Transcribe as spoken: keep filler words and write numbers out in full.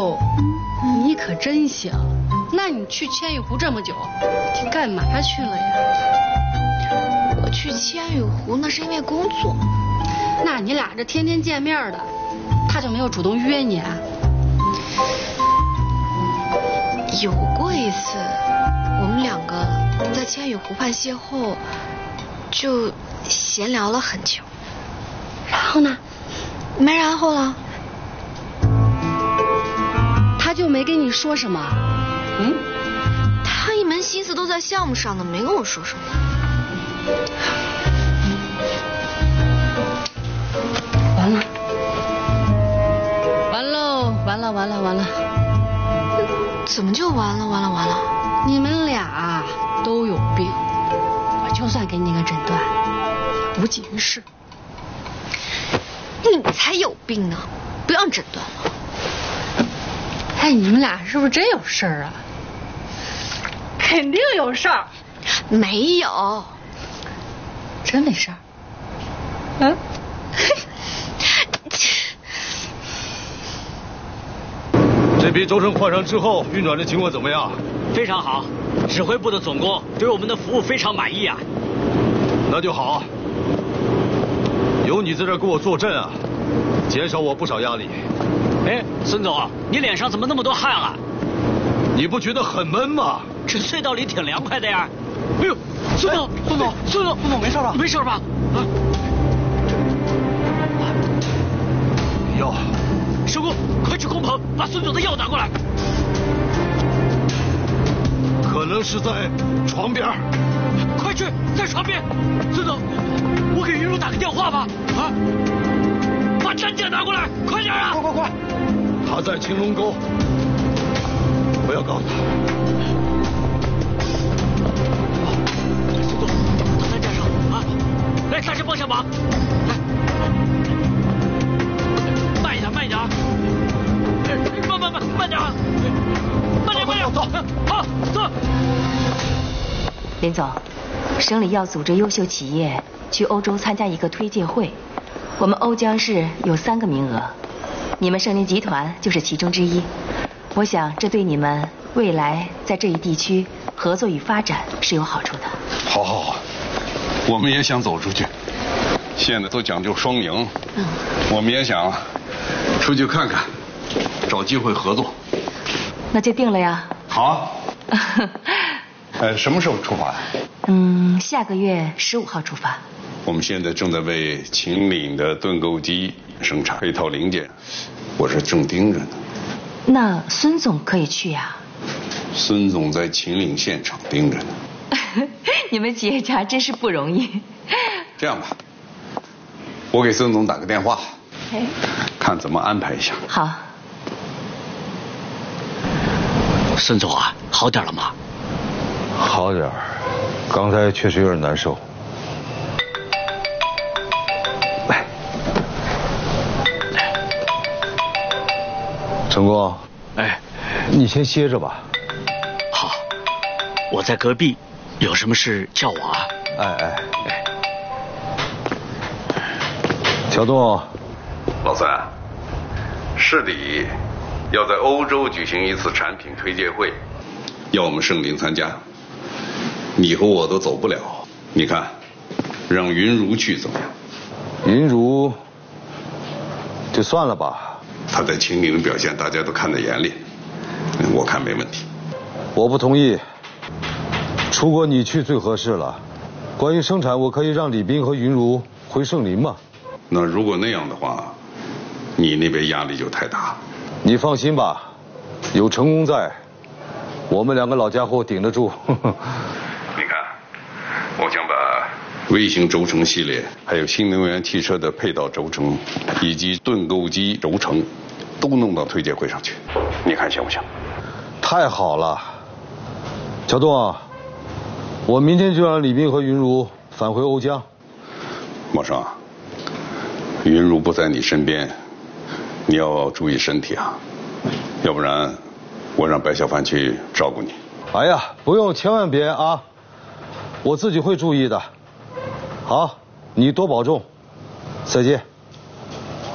哟，你可真行！那你去千羽湖这么久，你干嘛去了呀？ 我去千羽湖那是因为工作。 那你俩这天天见面的，他就没有主动约你啊？ 有过一次，我们两个在千羽湖畔邂逅，就闲聊了很久。 然后呢？ 没然后了。 他就没跟你说什么？嗯？ 他一门心思都在项目上呢，没跟我说什么。 完了，完喽，完了，完了，完了。 怎么就完了完了完了？ 你们俩都有病，我就算给你个诊断，也无济于事。 你才有病呢，不要诊断了。 哎，你们俩是不是真有事儿啊？肯定有事儿。 没有。 真没事儿。嗯。 这批轴承换上之后，运转的情况怎么样？ 非常好，指挥部的总工对我们的服务非常满意啊。 那就好，有你在这给我坐镇啊，减少我不少压力。 哎，孙总，你脸上怎么那么多汗啊？ 你不觉得很闷吗？ 这隧道里挺凉快的呀。哎呦，孙总，孙总，孙总， 孙总没事吧？ 没事吧？啊。 药。 师姑，快去工棚把孙总的药拿过来。 可能是在床边。 快去，在床边。孙总，我给云茹打个电话吧。啊，把担架拿过来，快点啊！ 快快快！ 他在青龙沟，不要告诉他。 孙总，到担架上啊！来，大家帮下忙。来。慢一点，慢一点，慢慢慢慢点，慢点慢点，走，好，走。 林总，省里要组织优秀企业去欧洲参加一个推介会，我们瓯江市有三个名额，你们盛林集团就是其中之一。我想这对你们未来在这一地区合作与发展是有好处的。 好，好，好，我们也想走出去，现在都讲究双赢，嗯，我们也想出去看看，找机会合作。 那就定了呀。 好啊。呃，什么时候出发？ 嗯，下个月十五号出发。 我们现在正在为秦岭的盾构机生产配套零件，我是正盯着呢。 那孙总可以去呀。 孙总在秦岭现场盯着呢。 你们企业家真是不容易。 这样吧，我给孙总打个电话， 哎， 看怎么安排一下。 好。 孙总啊，好点了吗？ 好点儿，刚才确实有点难受。来，陈工， 哎， 你先歇着吧。 好，我在隔壁，有什么事叫我啊。 哎哎哎，乔东， 老三，市里要在欧洲举行一次产品推介会，要我们盛林参加。你和我都走不了，你看，让云如去怎么样？ 云如，就算了吧。 他在秦岭的表现，大家都看在眼里，我看没问题。 我不同意，出国你去最合适了。关于生产，我可以让李斌和云如回盛林嘛。 那如果那样的话，你那边压力就太大。 你放心吧，有成功在，我们两个老家伙顶得住。 你看，我想把微型轴承系列，还有新能源汽车的配套轴承，以及盾构机轴承，都弄到推介会上去，你看行不行？ 太好了，乔东，我明天就让李斌和云如返回瓯江。 茂生，云如不在你身边，你要注意身体啊，要不然我让白小帆去照顾你。 哎呀，不用，千万别啊，我自己会注意的。好，你多保重，再见。